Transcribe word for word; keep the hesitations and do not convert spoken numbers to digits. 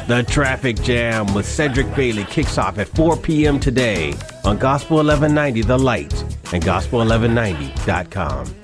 The Traffic Jam with Cedric Bailey kicks off at four p.m. today on Gospel eleven ninety The Light and gospel eleven ninety dot com.